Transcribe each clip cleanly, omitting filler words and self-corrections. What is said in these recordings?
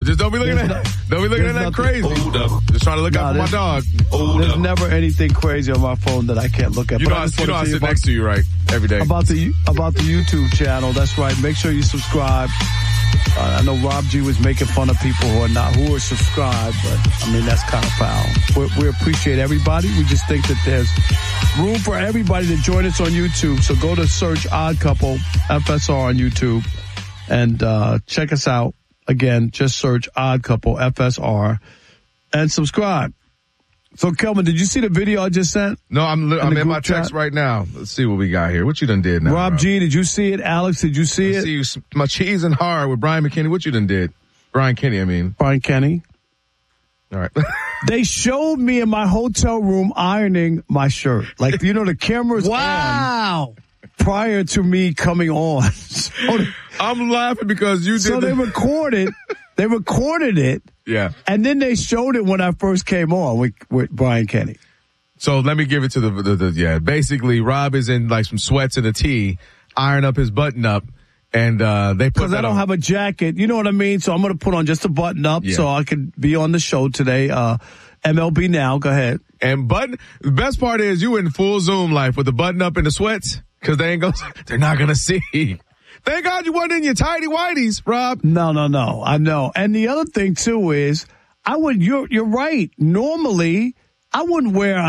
Just don't be looking at that crazy. Just trying to look out for my dog. There's never anything crazy on my phone that I can't look at. You know I sit next to you, right? Every day. About the YouTube channel. That's right. Make sure you subscribe. I know Rob G was making fun of people who are subscribed, but I mean, that's kind of foul. We appreciate everybody. We just think that there's room for everybody to join us on YouTube. So go to search Odd Couple FSR on YouTube and check us out. Again, just search Odd Couple FSR and subscribe. So, Kelvin, did you see the video I just sent? No, I'm in my text right now. Let's see what we got here. What you done did now? Rob G, did you see it? Alex, did you see it? See you, my cheese and hard with Brian McKinney. What you done did? Brian Kenny, I mean. Brian Kenny. All right. They showed me in my hotel room ironing my shirt. Like, you know, the camera's on prior to me coming on. So I'm laughing because you did. So they recorded it. Yeah. And then they showed it when I first came on with Brian Kenny. So let me give it to the basically Rob is in like some sweats and a tee, iron up his button up, and they put because I don't have a jacket, you know what I mean? So I'm going to put on just a button up so I can be on the show today. MLB Now, go ahead. And the best part is you in full Zoom life with the button up and the sweats because they're not going to see. Thank God you weren't in your tighty whities, Rob. No. I know. And the other thing too is you're right. Normally I wouldn't wear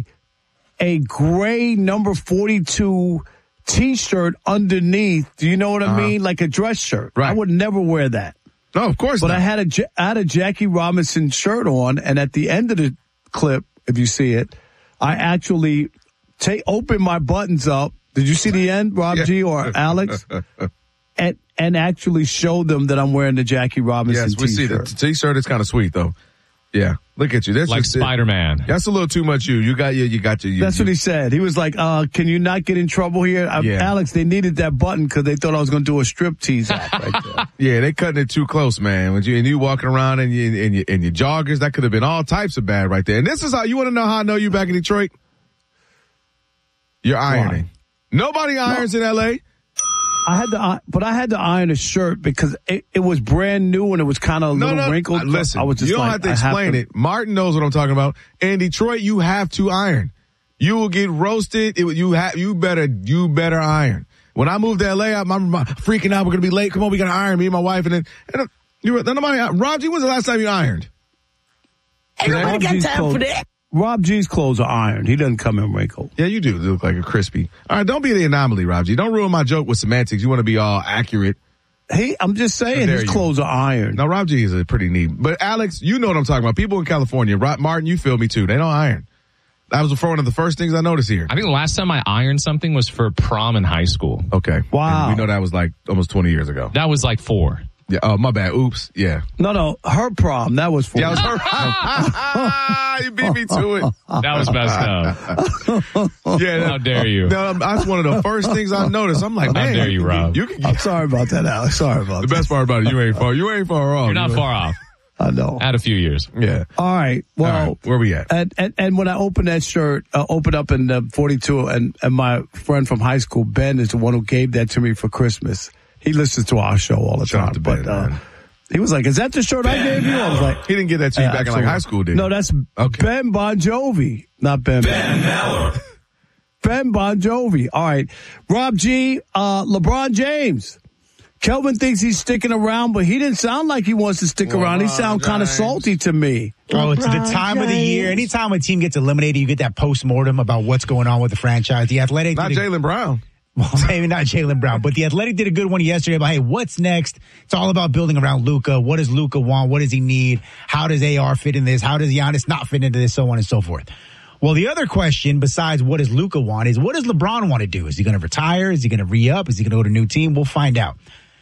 a gray number 42 t-shirt underneath. Do you know what I mean? Like a dress shirt. Right. I would never wear that. No, of course not. But I had a Jackie Robinson shirt on, and at the end of the clip, if you see it, I actually open my buttons up. Did you see the end, Rob G or Alex? And actually show them that I'm wearing the Jackie Robinson t-shirt. Yes, we see the t-shirt. It's kind of sweet, though. Yeah, look at you. That's like Spider-Man. That's a little too much. You got your. That's what he said. He was like, "Can you not get in trouble here?" Alex, they needed that button because they thought I was going to do a striptease act right there. Yeah, they cutting it too close, man. When you walking around in your joggers, that could have been all types of bad right there. And this is how you want to know how I know you back in Detroit. You're ironing. Why? Nobody irons in L.A. I had to iron a shirt because it was brand new and it was kind of a little wrinkled. Listen, I was just you don't have to explain it. Martin knows what I'm talking about. In Detroit, you have to iron. You will get roasted. You better iron. When I moved to LA, I'm freaking out. We're gonna be late. Come on, we gotta iron. Me and my wife, and then Rob G, when's the last time you ironed? Ain't nobody got time for that. Rob G's clothes are ironed. He doesn't come in wrinkled. Yeah, you do look like a crispy. All right, don't be the anomaly, Rob G. Don't ruin my joke with semantics. You want to be all accurate. Hey, I'm just saying his clothes are ironed. Now, Rob G is a pretty neat. But, Alex, you know what I'm talking about. People in California, Martin, you feel me too. They don't iron. That was one of the first things I noticed here. I think the last time I ironed something was for prom in high school. Okay. Wow. And we know that was like almost 20 years ago. That was like 4. Yeah. Oh, my bad. Oops. Yeah. No. Her prom. That was 4. Yeah, that was her. You beat me to it. That was messed up. Yeah. How dare you? No, that's one of the first things I noticed. I'm like, man. How dare you, Rob? I'm sorry about that, Alex. Sorry about that. The best part about it, you ain't far off. You're not far off. I know. Add a few years. Yeah. All right. Well, all right, where we at? And when I opened that shirt, opened up in the 42, and my friend from high school, Ben, is the one who gave that to me for Christmas. He listens to our show all the time. But he was like, "Is that the shirt I gave you?" I was like, "He didn't get that to you back in like high school, did he?" No, that's Ben Bon Jovi, not Ben Maller. Ben Bon Jovi. All right, Rob G, LeBron James. Kelvin thinks he's sticking around, but he didn't sound like he wants to stick around. He sounds kind of salty to me. Oh, it's the time of the year. Anytime a team gets eliminated, you get that post-mortem about what's going on with the franchise. The Athletic. Not Jaylen Brown. Well, maybe not Jaylen Brown, but the Athletic did a good one yesterday about, hey, what's next? It's all about building around Luka. What does Luka want? What does he need? How does AR fit in this? How does Giannis not fit into this? So on and so forth. Well, the other question besides what does Luka want is what does LeBron want to do? Is he going to retire? Is he going to re-up? Is he going to go to a new team? We'll find out.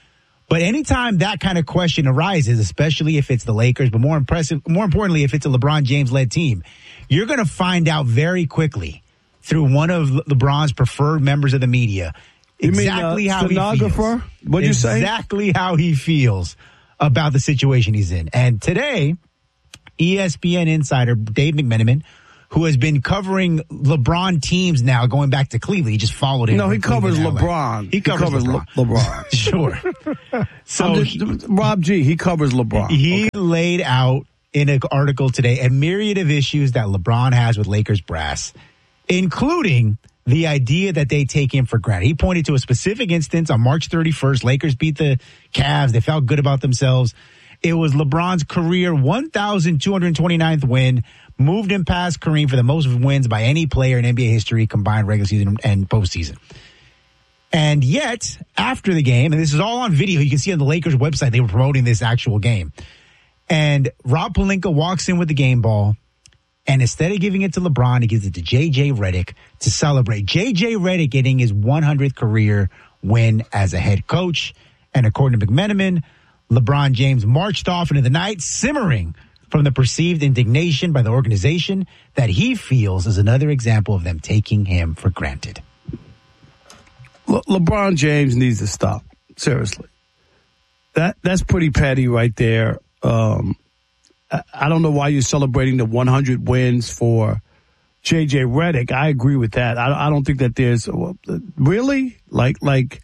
But anytime that kind of question arises, especially if it's the Lakers, but more importantly, if it's a LeBron James-led team, you're going to find out very quickly through one of LeBron's preferred members of the media exactly how he feels. What'd you say? Exactly how he feels about the situation he's in. And today, ESPN insider Dave McMenamin, who has been covering LeBron teams now going back to Cleveland. He just followed him. No, he covers LeBron. He covers LeBron. Sure. So Rob G, he covers LeBron. He laid out in an article today a myriad of issues that LeBron has with Lakers brass, including the idea that they take him for granted. He pointed to a specific instance on March 31st. Lakers beat the Cavs. They felt good about themselves. It was LeBron's career 1,229th win, moved him past Kareem for the most wins by any player in NBA history, combined regular season and postseason. And yet, after the game, and this is all on video, you can see on the Lakers website, they were promoting this actual game. And Rob Pelinka walks in with the game ball, and instead of giving it to LeBron, he gives it to J.J. Redick to celebrate. J.J. Redick getting his 100th career win as a head coach. And according to McMenamin, LeBron James marched off into the night simmering from the perceived indignation by the organization that he feels is another example of them taking him for granted. LeBron James needs to stop. Seriously. That's pretty petty right there. I don't know why you're celebrating the 100 wins for J.J. Redick. I agree with that. I don't think that there's really like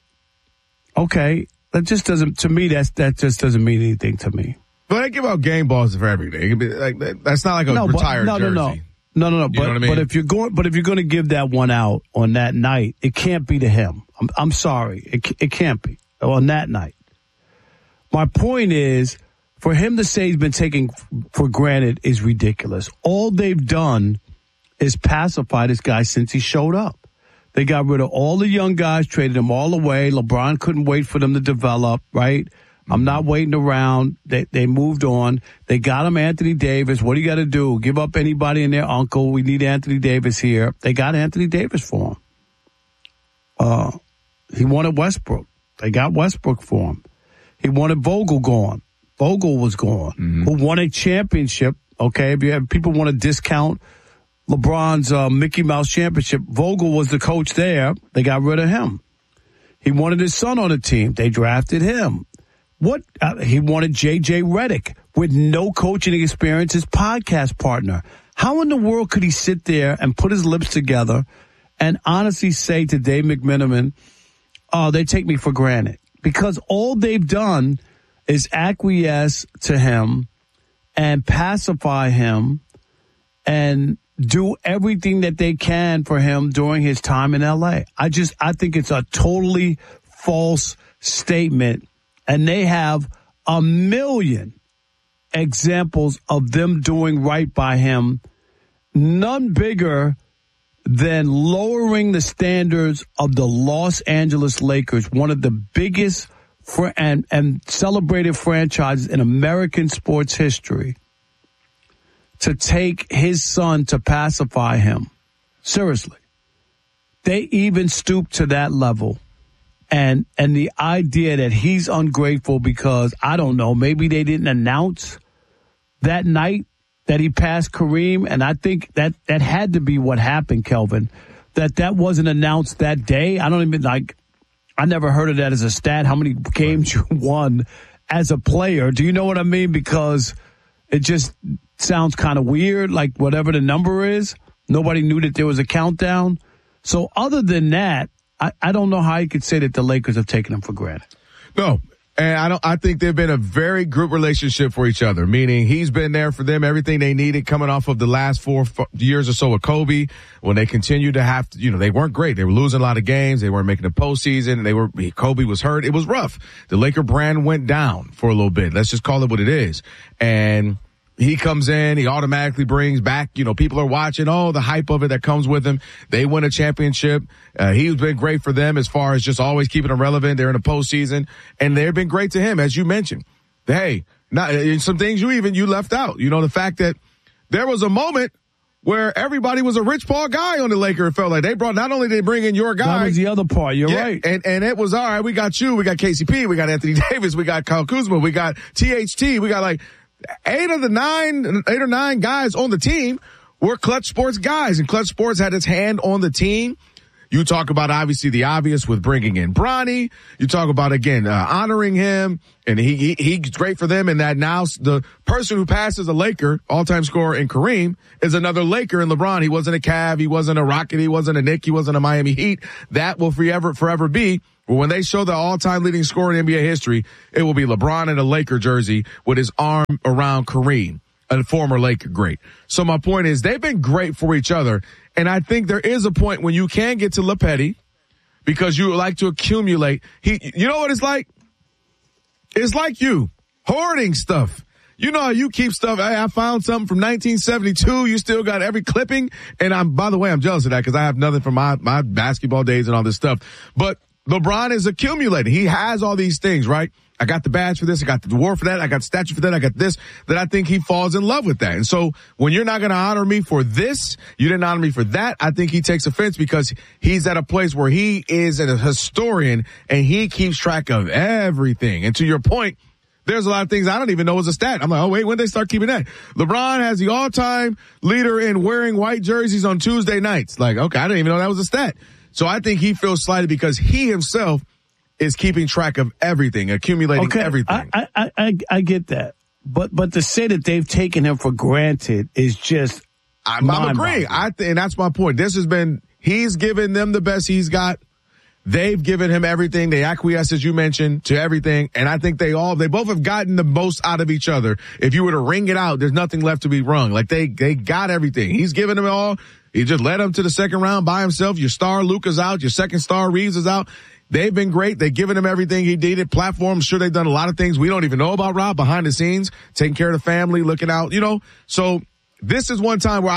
okay. That just doesn't, to me, that just doesn't mean anything to me. But they give out game balls for everything. It could be like, that's not like a retired jersey. No. You know what I mean? But if you're going to give that one out on that night, it can't be to him. I'm sorry. It can't be on that night. My point is, for him to say he's been taken for granted is ridiculous. All they've done is pacify this guy since he showed up. They got rid of all the young guys, traded them all away. LeBron couldn't wait for them to develop, right? I'm not waiting around. They moved on. They got him Anthony Davis. What do you got to do? Give up anybody and their uncle. We need Anthony Davis here. They got Anthony Davis for him. He wanted Westbrook. They got Westbrook for him. He wanted Vogel gone. Vogel was gone. Mm-hmm. Who won a championship, okay? If you have people want to discount LeBron's Mickey Mouse championship, Vogel was the coach there. They got rid of him. He wanted his son on the team. They drafted him. He wanted J.J. Redick with no coaching experience, his podcast partner. How in the world could he sit there and put his lips together and honestly say to Dave McMenamin, oh, they take me for granted? Because all they've done is acquiesce to him and pacify him and do everything that they can for him during his time in L.A. I think it's a totally false statement. And they have a million examples of them doing right by him, none bigger than lowering the standards of the Los Angeles Lakers, one of the biggest and celebrated franchises in American sports history, to take his son to pacify him. Seriously. They even stooped to that level. And the idea that he's ungrateful because, I don't know, maybe they didn't announce that night that he passed Kareem. And I think that had to be what happened, Kelvin, that wasn't announced that day. I never heard of that as a stat, how many games you won as a player. Do you know what I mean? Because it just sounds kind of weird, like whatever the number is. Nobody knew that there was a countdown. So other than that, I don't know how you could say that the Lakers have taken him for granted. No, and I think they've been a very good relationship for each other, meaning he's been there for them, everything they needed coming off of the last 4 years or so with Kobe, when they continued to have to, they weren't great. They were losing a lot of games. They weren't making the postseason. Kobe was hurt. It was rough. The Laker brand went down for a little bit. Let's just call it what it is. And he comes in, he automatically brings back, people are watching, the hype of it that comes with him. They win a championship. He's been great for them as far as just always keeping them relevant. They're in the postseason, and they've been great to him, as you mentioned. Hey, some things you left out. The fact that there was a moment where everybody was a Rich Paul guy on the Lakers. It felt like not only did they bring in your guy. That was the other part. You're right. And it was, all right, we got you, we got KCP, we got Anthony Davis, we got Kyle Kuzma, we got THT, we got 8 or 9 guys on the team were Clutch Sports guys, and Clutch Sports had its hand on the team. You talk about, obviously, the obvious with bringing in Bronny. You talk about, again, honoring him, and he's great for them in that now the person who passes a Laker, all-time scorer in Kareem, is another Laker in LeBron. He wasn't a Cav, he wasn't a Rocket, he wasn't a Knick, he wasn't a Miami Heat. That will forever be. But when they show the all-time leading scorer in NBA history, it will be LeBron in a Laker jersey with his arm around Kareem, a former Laker great. So my point is, they've been great for each other. And I think there is a point when you can get to LePetty because you like to accumulate. You know what it's like? It's like you hoarding stuff. You know how you keep stuff. Hey, I found something from 1972. You still got every clipping. And by the way, I'm jealous of that because I have nothing from my basketball days and all this stuff. But LeBron is accumulating. He has all these things, right? I got the badge for this. I got the award for that. I got the statue for that. I got this, that I think he falls in love with that. And so when you're not going to honor me for this, you didn't honor me for that. I think he takes offense because he's at a place where he is a historian and he keeps track of everything. And to your point, there's a lot of things I don't even know as a stat. I'm like, oh, wait, when did they start keeping that? LeBron has the all-time leader in wearing white jerseys on Tuesday nights. Like, okay, I didn't even know that was a stat. So I think he feels slighted because he himself is keeping track of everything, accumulating everything. I get that. But to say that they've taken him for granted is just I'm agreeing. And that's my point. He's given them the best he's got. They've given him everything. They acquiesce, as you mentioned, to everything. And I think they both have gotten the most out of each other. If you were to wring it out, there's nothing left to be wrung. Like they got everything. He's given them it all. He just led them to the second round by himself. Your star Luka's out. Your second star Reeves is out. They've been great. They've given him everything he needed. Platform. I'm sure they've done a lot of things we don't even know about, Rob, behind the scenes, taking care of the family, looking out, So this is one time where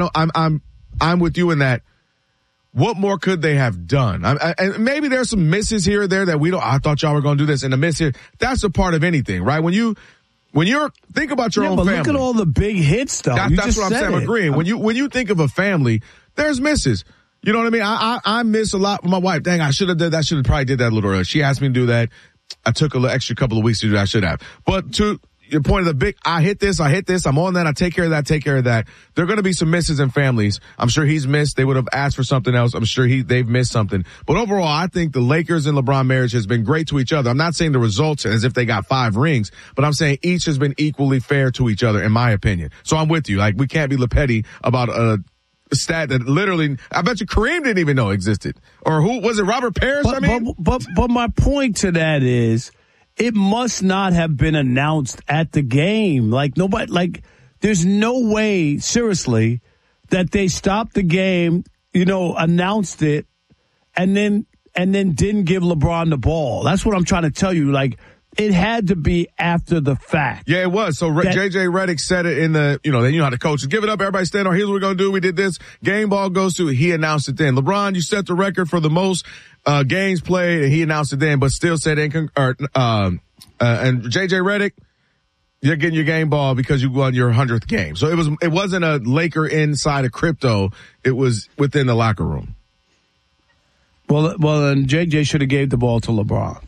I'm with you in that. What more could they have done? And maybe there's some misses here or there that I thought y'all were going to do this, and the miss here. That's a part of anything, right? When you're think about your own family. Look at all the big hits, though. That's what I'm saying. I'm agreeing. When you think of a family, there's misses. You know what I mean? I miss a lot with my wife. Dang, I should have did that. Should have probably did that a little earlier. She asked me to do that. I took a little extra couple of weeks to do that. I should have. But to your point of I hit this. I'm on that. I take care of that. There are going to be some misses in families. I'm sure he's missed. They would have asked for something else. I'm sure they've missed something. But overall, I think the Lakers and LeBron marriage has been great to each other. I'm not saying the results as if they got 5 rings, but I'm saying each has been equally fair to each other, in my opinion. So I'm with you. Like, we can't be LePetty about a stat that literally, I bet you Kareem didn't even know existed. Or who was it? Robert Parrish? But my point to that is, it must not have been announced at the game. There's no way, seriously, that they stopped the game, announced it, and then didn't give LeBron the ball. That's what I'm trying to tell you. It had to be after the fact. Yeah, it was. So JJ Redick said it in the, then you know how the coach is. Give it up, everybody stand on. Here's what we're going to do. We did this. Game ball goes to, he announced it then. LeBron, you set the record for the most games played, and he announced it then, but still said, and JJ Redick, you're getting your game ball because you won your 100th game. So it wasn't a Laker inside of crypto. It was within the locker room. Well, then JJ should have gave the ball to LeBron.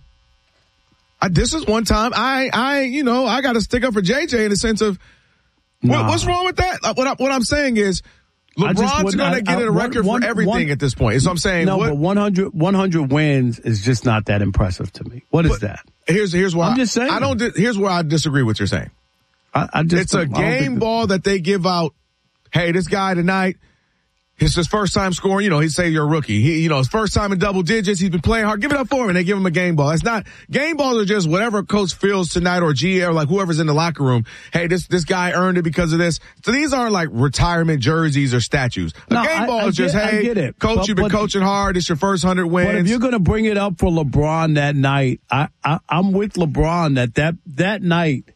This is one time I got to stick up for JJ in the sense of what's wrong with that? What I'm saying is LeBron's going to get a record for everything at this point. So I'm saying but 100 wins is just not that impressive to me. What is that? Here's why I'm just saying. Here's where I disagree with what you're saying. It's a game ball that they give out. Hey, this guy tonight, it's his first time scoring. He'd say you're a rookie. His first time in double digits. He's been playing hard. Give it up for him, and they give him a game ball. It's not game balls are just whatever coach feels tonight or GM or whoever's in the locker room. Hey, this guy earned it because of this. So these aren't retirement jerseys or statues. Game ball is just hey, coach, you've been coaching hard. It's your first 100 wins. But if you're going to bring it up for LeBron that night, I'm with LeBron that night.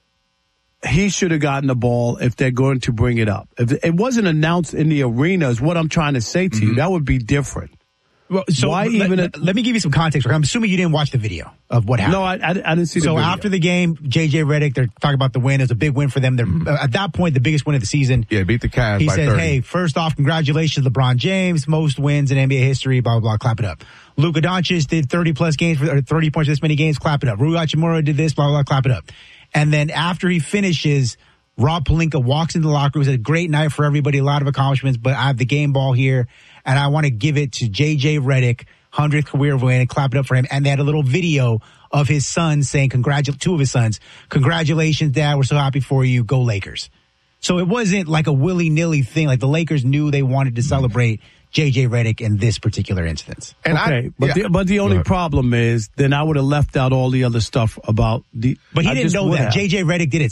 He should have gotten the ball if they're going to bring it up. If it wasn't announced in the arena is what I'm trying to say to you. That would be different. Well, so let me give you some context. I'm assuming you didn't watch the video of what happened. No, I didn't see the video. So after the game, JJ Redick, they're talking about the win. It was a big win for them. They're at that point, the biggest win of the season. Yeah, beat the Cavs He by says, 30. hey, first off, congratulations, LeBron James, most wins in NBA history, blah, blah, blah, clap it up. Luka Doncic did 30-plus games, or 30 points for this many games, clap it up. Rui Hachimura did this, blah, blah, blah, clap it up. And then after he finishes, Rob Pelinka walks into the locker room, said, great night for everybody, a lot of accomplishments, but I have the game ball here, and I want to give it to J.J. Redick, 100th career win, and clap it up for him. And they had a little video of his son saying, two of his sons, congratulations, Dad, we're so happy for you, go Lakers. So it wasn't like a willy-nilly thing. Like the Lakers knew they wanted to celebrate J.J. Redick in this particular instance. And but the only problem is then I would have left out all the other stuff about the. But he didn't know that. J.J. Redick did it